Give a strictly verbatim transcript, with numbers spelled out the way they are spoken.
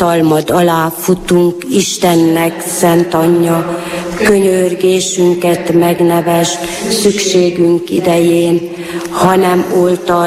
hatalmad alá futunk, Istennek szent anyja, könyörgésünket megnevesd szükségünk idején, hanem oltal